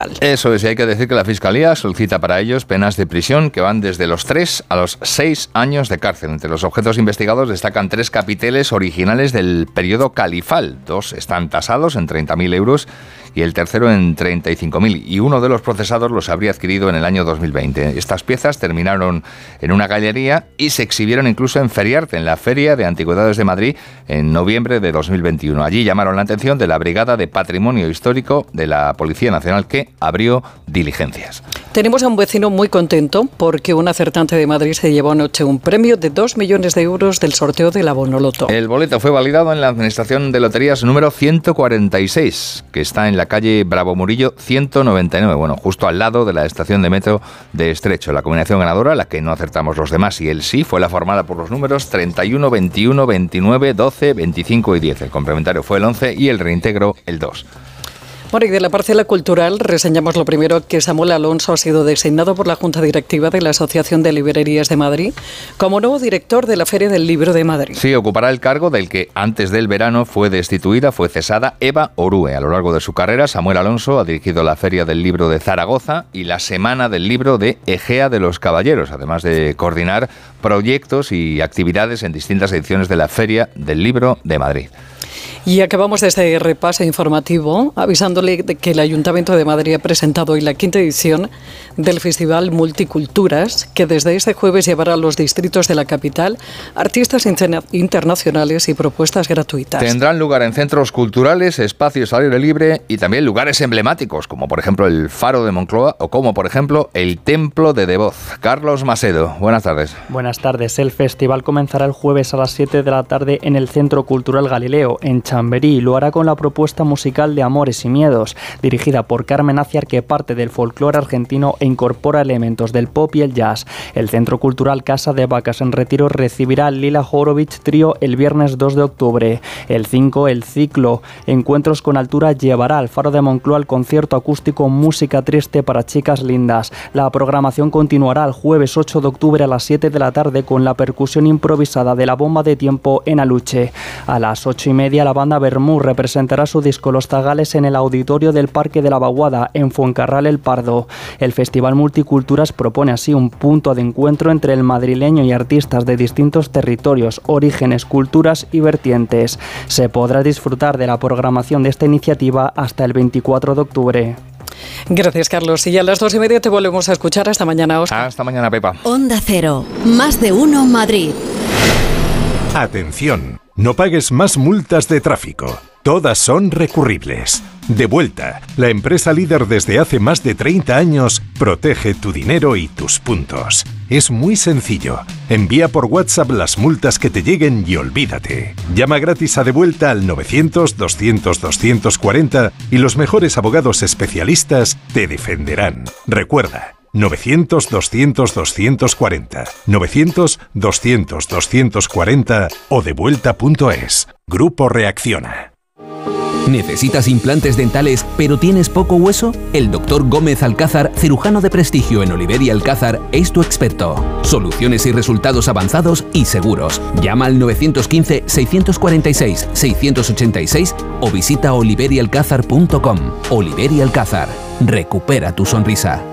Eso es, y hay que decir que la Fiscalía solicita para ellos penas de prisión que van desde los 3 a los 6 años de cárcel. Entre los objetos investigados destacan 3 capiteles originales del periodo califal. 2 están tasados en 30.000 euros y el tercero en 35.000. Y uno de los procesados los habría adquirido en el año 2020. Estas piezas terminaron en una galería y se exhibieron incluso en Feriarte, en la Feria de Antigüedades de Madrid, en noviembre de 2021. Allí llamaron la atención de la Brigada de Patrimonio Histórico de la Policía Nacional, que abrió diligencias. Tenemos a un vecino muy contento porque un acertante de Madrid se llevó anoche un premio de 2 millones de euros del sorteo de la Bonoloto. El boleto fue validado en la Administración de Loterías número 146, que está en la calle Bravo Murillo 199, bueno, justo al lado de la estación de metro de Estrecho. La combinación ganadora, la que no acertamos los demás y el sí, fue la formada por los números 31, 21, 29, 12, 25 y 10. El complementario fue el 11 y el reintegro el 2. Bueno, y de la parcela cultural reseñamos lo primero, que Samuel Alonso ha sido designado por la Junta Directiva de la Asociación de Librerías de Madrid como nuevo director de la Feria del Libro de Madrid. Sí, ocupará el cargo del que antes del verano fue cesada Eva Orue. A lo largo de su carrera, Samuel Alonso ha dirigido la Feria del Libro de Zaragoza y la Semana del Libro de Egea de los Caballeros, además de coordinar proyectos y actividades en distintas ediciones de la Feria del Libro de Madrid. Y acabamos este repaso informativo avisándole de que el Ayuntamiento de Madrid ha presentado hoy la 5ª edición del Festival Multiculturas, que desde este jueves llevará a los distritos de la capital artistas internacionales y propuestas gratuitas. Tendrán lugar en centros culturales, espacios al aire libre y también lugares emblemáticos, como por ejemplo el Faro de Moncloa o como por ejemplo el Templo de Devoz. Carlos Macedo, buenas tardes. Buenas tardes. El festival comenzará el jueves a las 7 de la tarde en el Centro Cultural Galileo, en Chamberí. Lo hará con la propuesta musical de Amores y Miedos, dirigida por Carmen Aciar, que parte del folclore argentino e incorpora elementos del pop y el jazz. El Centro Cultural Casa de Vacas en Retiro recibirá al Lila Horowitz Trío el viernes 2 de octubre. El 5, el ciclo Encuentros con Altura llevará al Faro de Moncloa el concierto acústico Música Triste para Chicas Lindas. La programación continuará el jueves 8 de octubre a las 7 de la tarde con la percusión improvisada de la Bomba de Tiempo en Aluche. A las 8:30 la banda Bermú representará su disco Los Zagales en el auditorio del Parque de la Vaguada, en Fuencarral El Pardo. El Festival Multiculturas propone así un punto de encuentro entre el madrileño y artistas de distintos territorios, orígenes, culturas y vertientes. Se podrá disfrutar de la programación de esta iniciativa hasta el 24 de octubre. Gracias, Carlos. Y a las 2:30 te volvemos a escuchar. Hasta mañana, Óscar. Hasta mañana, Pepa. Onda Cero, más de uno Madrid. Atención, no pagues más multas de tráfico. Todas son recurribles. Devuelta, la empresa líder desde hace más de 30 años, protege tu dinero y tus puntos. Es muy sencillo. Envía por WhatsApp las multas que te lleguen y olvídate. Llama gratis a Devuelta al 900-200-240 y los mejores abogados especialistas te defenderán. Recuerda, 900-200-240, 900-200-240 o devuelta.es. Grupo Reacciona. ¿Necesitas implantes dentales pero tienes poco hueso? El Dr. Gómez Alcázar, cirujano de prestigio en Oliver y Alcázar, es tu experto. Soluciones y resultados avanzados y seguros. Llama al 915-646-686 o visita oliverialcázar.com. Oliver y Alcázar. Recupera tu sonrisa.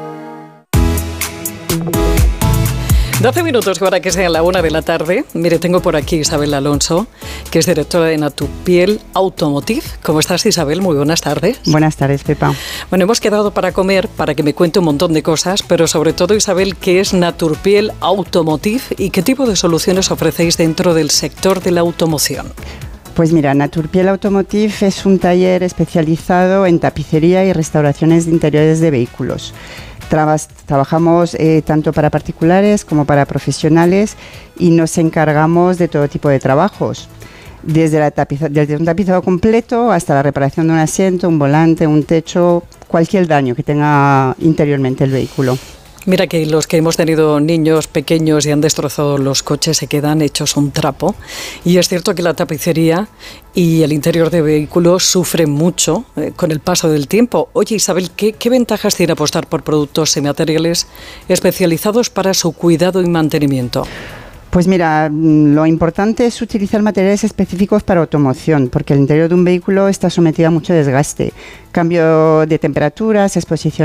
12 minutos para que sea la 1 de la tarde. Mire, tengo por aquí Isabel Alonso, que es directora de Naturpiel Automotive. ¿Cómo estás, Isabel? Muy buenas tardes. Buenas tardes, Pepa. Bueno, hemos quedado para comer, para que me cuente un montón de cosas, pero sobre todo, Isabel, ¿qué es Naturpiel Automotive y qué tipo de soluciones ofrecéis dentro del sector de la automoción? Pues mira, Naturpiel Automotive es un taller especializado en tapicería y restauraciones de interiores de vehículos. Trabajamos tanto para particulares como para profesionales y nos encargamos de todo tipo de trabajos, desde un tapizado completo hasta la reparación de un asiento, un volante, un techo, cualquier daño que tenga interiormente el vehículo. Mira que los que hemos tenido niños pequeños y han destrozado los coches se quedan hechos un trapo. Y es cierto que la tapicería y el interior de vehículos sufren mucho con el paso del tiempo. Oye, Isabel, ¿qué ventajas tiene apostar por productos y materiales especializados para su cuidado y mantenimiento? Pues mira, lo importante es utilizar materiales específicos para automoción, porque el interior de un vehículo está sometido a mucho desgaste, cambio de temperaturas, exposición